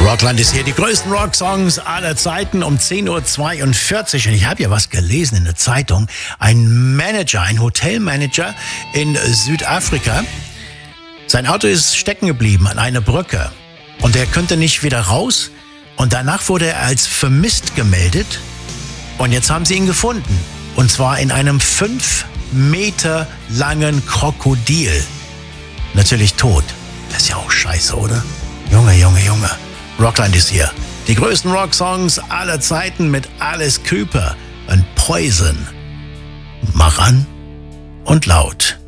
Rockland ist hier, die größten Rocksongs aller Zeiten um 10.42 Uhr. Und ich habe ja was gelesen in der Zeitung. Ein Manager, ein Hotelmanager in Südafrika. Sein Auto ist stecken geblieben an einer Brücke. Und er konnte nicht wieder raus. Und danach wurde er als vermisst gemeldet. Und jetzt haben sie ihn gefunden. Und zwar in einem 5 Meter langen Krokodil. Natürlich tot. Das ist ja auch scheiße, oder? Junge. Rockland ist hier. Die größten Rocksongs aller Zeiten mit Alice Cooper und Poison. Mach an und laut.